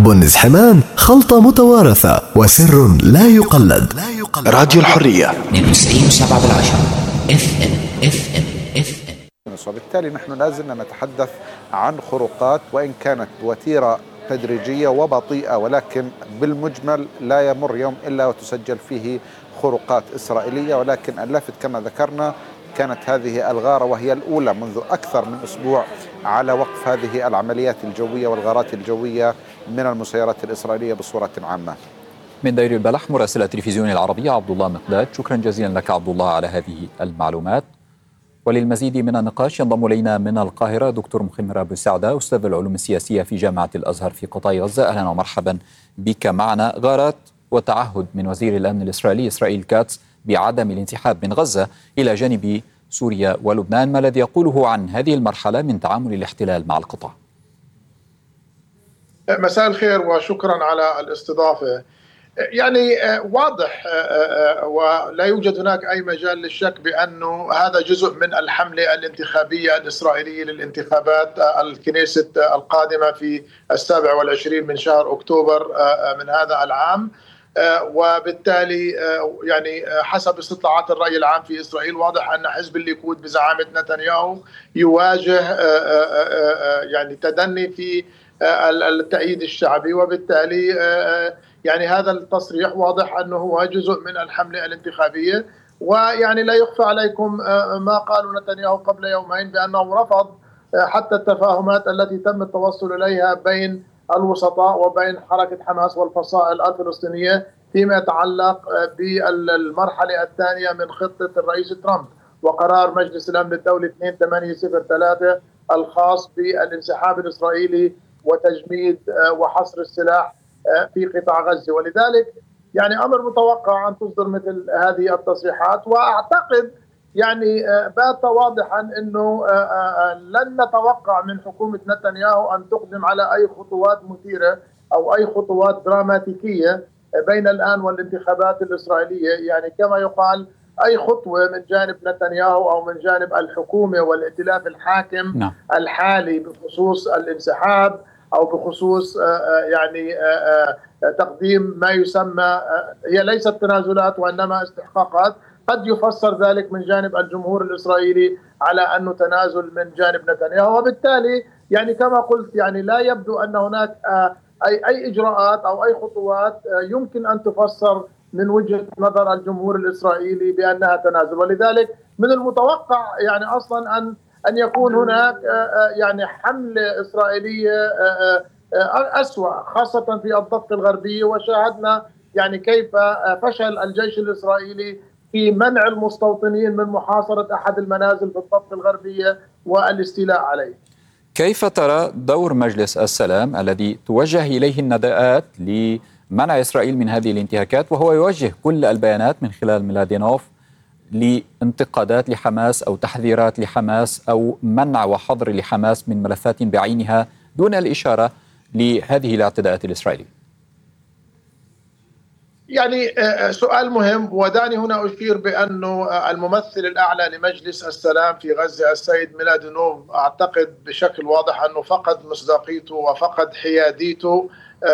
بن زحمان خلطة متوارثة وسر لا يقلد. راديو الحرية 92.7 FM. وبالتالي نحن لازلنا نتحدث عن خروقات، وإن كانت وتيرة تدريجية وبطيئة، ولكن بالمجمل لا يمر يوم إلا وتسجل فيه خروقات إسرائيلية. ولكن اللافت كما ذكرنا كانت هذه الغارة وهي الأولى منذ أكثر من أسبوع على وقف هذه العمليات الجوية والغارات الجوية من المسيرات الإسرائيلية بصورة عامة. من دير البلح مراسل التلفزيون العربي عبد الله مقداد، شكرا جزيلا لك عبد الله على هذه المعلومات. وللمزيد من النقاش ينضم إلينا من القاهرة دكتور مخمر أبو سعدة، أستاذ العلوم السياسية في جامعة الأزهر في قطاع غزة. أهلا ومرحبا بك معنا. غارات وتعهد من وزير الأمن الإسرائيلي إسرائيل كاتس بعدم الانسحاب من غزة إلى جانب سوريا ولبنان، ما الذي يقوله عن هذه المرحلة من تعامل الاحتلال مع القطاع؟ مساء الخير وشكرا على الاستضافة. يعني واضح ولا يوجد هناك أي مجال للشك بأنه هذا جزء من الحملة الانتخابية الإسرائيلية للانتخابات الكنيسة القادمة في 27 من شهر أكتوبر من هذا العام. وبالتالي يعني حسب استطلاعات الرأي العام في إسرائيل واضح أن حزب الليكود بزعامة نتنياهو يواجه يعني تدني في التأييد الشعبي، وبالتالي يعني هذا التصريح واضح أنه هو جزء من الحملة الانتخابية. ويعني لا يخفى عليكم ما قالوا نتنياهو قبل يومين بأنه رفض حتى التفاهمات التي تم التوصل إليها بين الوسطاء وبين حركة حماس والفصائل الفلسطينية فيما يتعلق بالمرحلة الثانية من خطة الرئيس ترامب وقرار مجلس الأمن الدولي 2803 الخاص بالانسحاب الإسرائيلي وتجميد وحصر السلاح في قطاع غزة. ولذلك يعني أمر متوقع أن تصدر مثل هذه التصريحات، وأعتقد يعني بات واضحا أنه لن نتوقع من حكومة نتنياهو أن تقدم على أي خطوات مثيرة أو أي خطوات دراماتيكية بين الآن والانتخابات الإسرائيلية. يعني كما يقال أي خطوة من جانب نتنياهو أو من جانب الحكومة والائتلاف الحاكم الحالي بخصوص الانسحاب أو بخصوص يعني تقديم ما يسمى هي ليست تنازلات وإنما استحقاقات، قد يفسر ذلك من جانب الجمهور الإسرائيلي على أنه تنازل من جانب نتنياهو. وبالتالي يعني كما قلت يعني لا يبدو أن هناك أي إجراءات أو أي خطوات يمكن أن تفسر من وجهة نظر الجمهور الإسرائيلي بأنها تنازل. ولذلك من المتوقع يعني أصلا أن يكون هناك يعني حملة إسرائيلية أسوأ خاصة في الضفة الغربية. وشاهدنا يعني كيف فشل الجيش الإسرائيلي في منع المستوطنين من محاصرة أحد المنازل في الضفة الغربية والاستيلاء عليه. كيف ترى دور مجلس السلام الذي توجه إليه النداءات لمنع إسرائيل من هذه الانتهاكات، وهو يوجه كل البيانات من خلال ميلادينوف لانتقادات لحماس أو تحذيرات لحماس أو منع وحظر لحماس من ملفات بعينها دون الإشارة لهذه الاعتداءات الإسرائيلية؟ يعني سؤال مهم، ودعني هنا أشير بأنه الممثل الأعلى لمجلس السلام في غزة السيد ميلادينوف أعتقد بشكل واضح أنه فقد مصداقيته وفقد حياديته